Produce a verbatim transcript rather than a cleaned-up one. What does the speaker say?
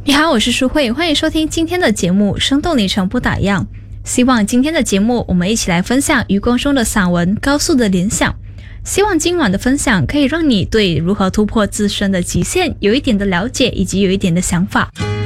你好，我是舒慧，欢迎收听今天的节目《生动里程不打烊》。希望今天的节目我们一起来分享余光中的散文《高速的联想》。希望今晚的分享可以让你对如何突破自身的极限有一点的了解，以及有一点的想法。